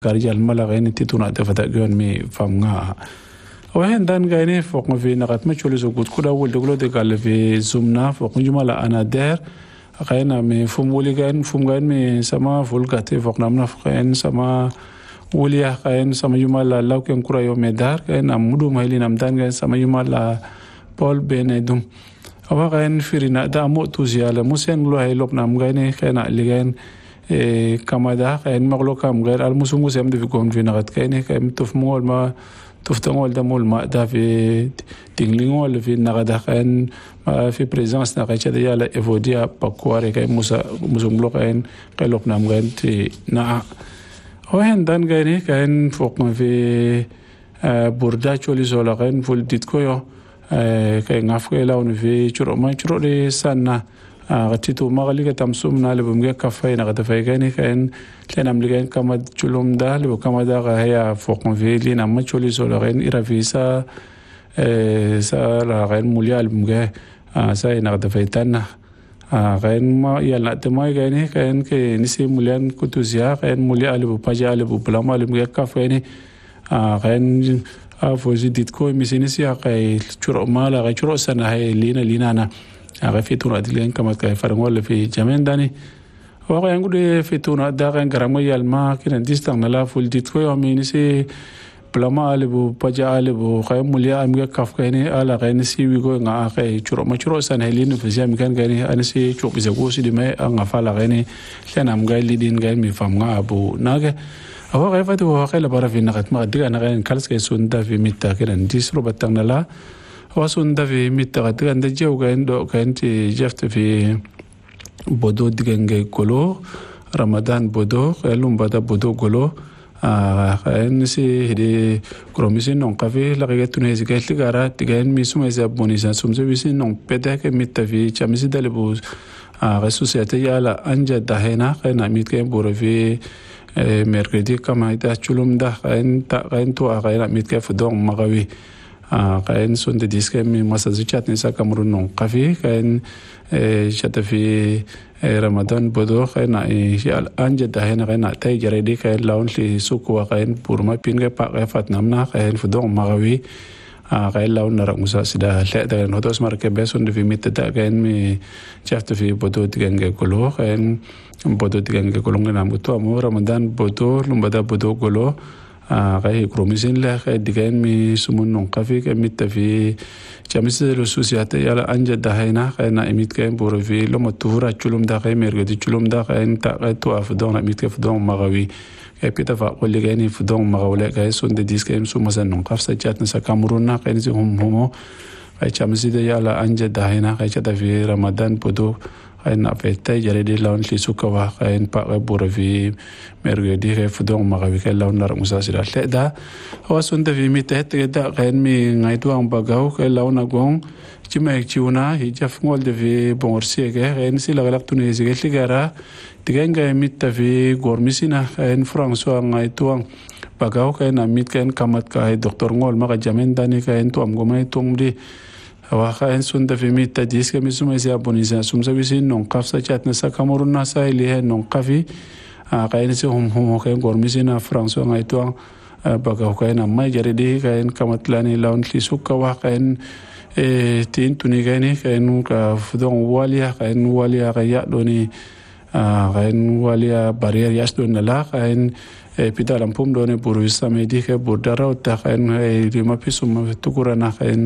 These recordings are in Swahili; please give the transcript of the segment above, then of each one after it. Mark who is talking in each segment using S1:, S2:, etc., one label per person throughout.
S1: karjal mala gaini tituna tafata gyon mi famnga وهن دان غايني فوق في نقط ما تشولي زوجود كل أول دقلو دقال في زمنا فوق جملة أنا دير غاينا مي فم ولي غاين فم غاين مي سما فولغاتي فوق نامنا غاين سما وليا غاين سما جملة لو كان كرا يوم دار غاين أمودو مايلي نامدان غاين سما جملة بول بينيدوم أو غاين فيرينا دا موتو زيالة موسين لو هاي لوب نام غايني غاينا اللي غاين كمادا غاين مغلو كام غير المسومو سيم دي في كون في نقط غايني غاين تفمول ما تفتنول دمول ما دا في تينغلينغول في نغدا خان في بريزانس نغايتشا ديالا إفوديا باكواري كاين موسوملو كاين قيلوك نام غاين تي نا وهن دان غايني كاين فوق في بوردا تشولي زولا كاين فول ديتكويو كاين غافكي لاون في تشرو ما تشرو لي سانا غتيتو مغالي كتمسوم نالي بمجا كافي نغدا فايغاني كاين لنا مليان كما تشلوم دال وكما دا هي فوق في لينا ما تشولي سولغين إرافيسا سا غين موليال بمجا سا نغدا فايتانا غين ما يلا تماي غيني كاين كي نسي مليان كوتوزيا غين موليال بباجا على ببلاما لمجا كافيني غين فوزي ديتكو ميسينيسيا كاي تشرو مالا غي تشرو سنه هي لينا انا في تونا دلين كما كاي فرنول في جمين داني وقا ينقول في تونا داغن غرامي الما كنا ديستان لا فول ديتكو يومي سي بلاما البو باجا البو خاي موليا امغا كافكايني على غين سي ويغو غا خاي تشرو ما تشرو سان هلين في جام كان غاني انا سي تشوب زغوسي دي ما ان فالا غيني كان ام غاي ليدين غاي مي فامغا ابو ناغا أو غيفت هو خيل برا في نقط ما دقة أنا غين كالس كي سوندا في ميتا كده نديسرو بتاعنا لا هو سوندا في ميتا قد كان دجاو غين دو كان تي جفت في بدو دقة كلو رمضان بدو قالوا بدا بدو كلو غين سي هدي كروميسين نون كافي لقيت تونس قالت لي قرا تجين ميسوم يزابوني سانسوم زبيسين نون بدا كميتا في شامسي دالبوز غسوسياتي على أنجا دهنا غين ميت كين بورا في mercredi kama ida chulum da kain to agaira mit ke fudong magawi kain sonde diske mi masazu chatni sa kamrun non qafi kain chata fi ramadan bodo kain al anja da hena kain tay jaredi kain laun li suku kain purma pin ke pa ke fatnamna kain fudong magawi kain laun nara musa sida le da no dos marke beson de fi mit da kain mi chafta fi bodo digenge kolo kain bodo digenge kolonga na muto amo ramadan bodo lumbada bodo golo kai kromisin la kai digen mi sumun non kafi ke mit fi chamis lo societe yala anja dahina kai na emit kai boro fi lo motura chulum da kai mergedi chulum da kai ta kai to afdon emit ke fdon magawi kai pita fa qol gani fdon magawle kai son de diske em sumasan non kafsa chatna sa kamruna kai ni homo kai chamis de yala anja dahina kai chata fi ramadan bodo kain apetay jaredi laun li sukawa kain pa bura fi mergedi kai fudong magawi kai laun nar musa sira leda hawasun da fi mitet da kain mi ngai tuang bagaw kai laun agong chima chiuna hi jaf ngol de fi bongorsi ke kain sila galak tunisi ke ligara tigen ga mit fi gormisina kain françois ngai tuang bagaw kain amit kain kamat kai doktor ngol maga jamen dani kain tuam gomai tumdi وخاين سوندا في ميتا ديسك مسوم يسيا بونيسا سومسا بيسين نون قفسا جاتنا سا كامورونا سا إليه نون قفي قاين سيهم كاين غورميسينا فرانسوا غايتوان بقاو كاين أما جريدي كاين كامتلاني لاون لسوكا وكاين تين توني كاين كفدون واليا كاين واليا غيا دوني كاين واليا بارير ياسدون لا كاين بيتا لامبوم دوني بوروسا ميدي كبوردارا وتا كاين ريما بيسوم تكورانا كاين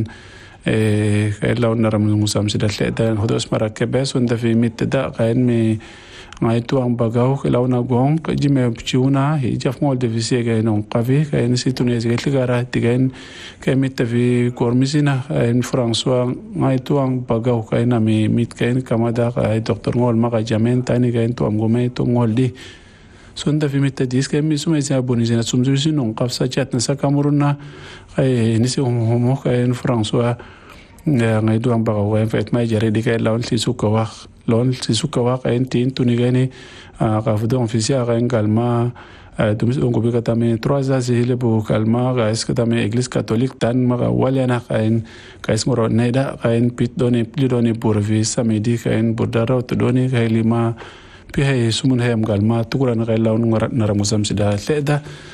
S1: كاين لو نرى من مسامسي دلتا هدوس مراكبس وند في متدا كاين مي غايتو ام باغاو لو نغون جيمي بچونا هي جاف مول ديفيسي كاين قافي كاين سيتونيز غيتلغارا تيغين كاين مت في كورميسينا ان فرانسوا غايتو ام باغاو كاين مي ميت كاين كمادا كاي دكتور مول ما جامين تاني كاين تو ام غومي تو مول دي سوندا في مت ديس كاين مي سومي سا بونيزينا سومزوسي نون قافسا جاتنا سا كامورونا كاي نسي هم كاين فرانسوا ngai duang ba ko en fait mai jare dikai laun si suka wa kain tin tuni gani ka fudon ofisia kain kalma dumis on gobi kata me 3 ans hele bo kalma ga es kata me église catholique tan ma wala na kain kais moro neda kain pit doni pli doni pour vi samedi kain bordara to doni kai lima pi hay sumun hayam galma tukura na kailaw nung naramuzam sida leda